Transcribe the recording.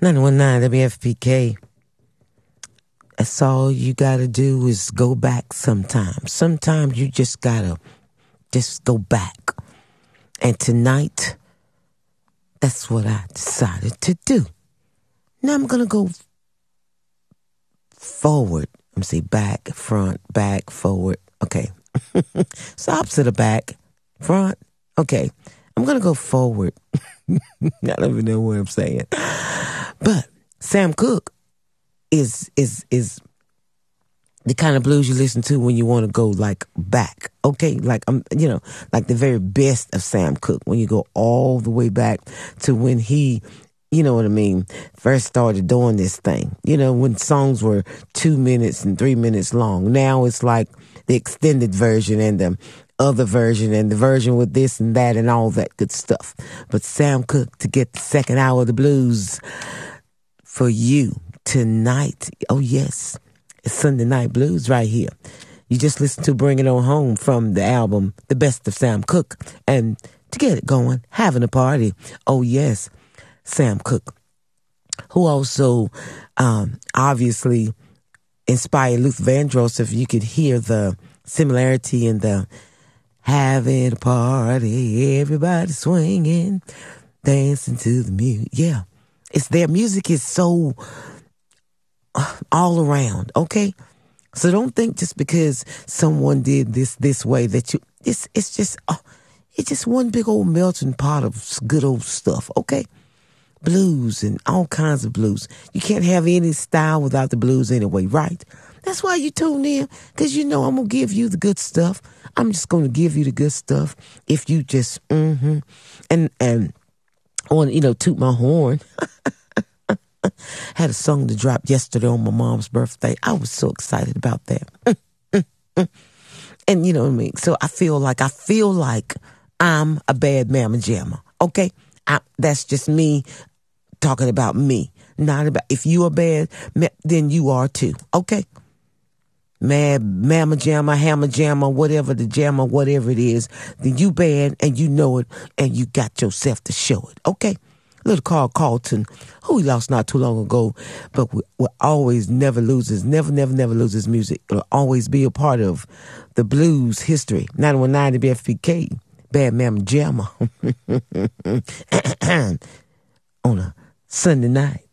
919 WFPK. That's all you gotta do is go back sometimes. Sometimes you just gotta just go back. And tonight, that's what I decided to do. Now I'm gonna go forward. I'm say back, front, back, forward. Okay. It's the opposite of back, front. Okay. I'm gonna go forward. I don't even know what I'm saying. But Sam Cooke is the kind of blues you listen to when you want to go like back. Okay, like like the very best of Sam Cooke, when you go all the way back to when he, you know what I mean, first started doing this thing. You know, when songs were 2 minutes and 3 minutes long. Now it's like the extended version and the other version and the version with this and that and all that good stuff. But Sam Cooke, to get the second hour of the blues for you tonight. Oh yes, it's Sunday Night Blues right here. You just listen to Bring It On Home from the album The Best of Sam Cooke. And to get it going, having a party. Oh yes, Sam Cooke, who also obviously inspired Luther Vandross. If you could hear the similarity in the having a party, everybody swinging, dancing to the music. Yeah, it's their music is so all around, okay? So don't think just because someone did this way that it's just one big old melting pot of good old stuff, okay? Blues and all kinds of blues. You can't have any style without the blues anyway, right? That's why you tune in, because you know I'm going to give you the good stuff. I'm just going to give you the good stuff if you just, and I want to, toot my horn. Had a song to drop yesterday on my mom's birthday. I was so excited about that. And you know what I mean? So I feel like I'm a bad mamma jamma, okay? That's just me talking about me. Not about, if you are bad, then you are too, okay? Mad mamma jamma, hammer jamma, whatever the jamma, whatever it is, then you bad and you know it and you got yourself to show it, okay? Little Carl Carlton, who we lost not too long ago, but will always never loses music. It'll always be a part of the blues history. 919 WFPK, Bad Mamma Jamma on a Sunday night.